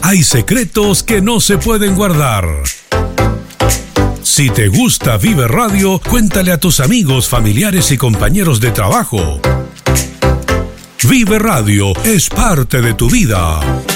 Hay secretos que no se pueden guardar. Si te gusta Vive Radio, cuéntale a tus amigos, familiares y compañeros de trabajo. Vive Radio es parte de tu vida.